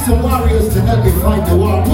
some warriors to help you fight the war.